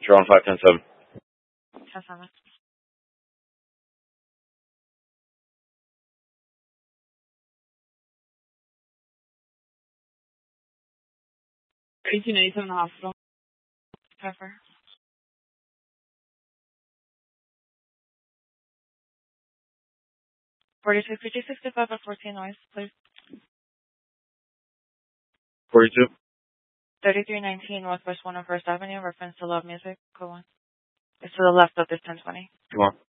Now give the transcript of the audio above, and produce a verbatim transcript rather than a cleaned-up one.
You're on five ten seven. ten seven. eighteen eighty-seven in the hospital. Pepper. forty-two fifty sixty-five at fourteen noise, please. forty-two. thirty-three nineteen Northwest one oh first Avenue, reference to Love Music. Go on. It's to the left of this ten twenty. Come on.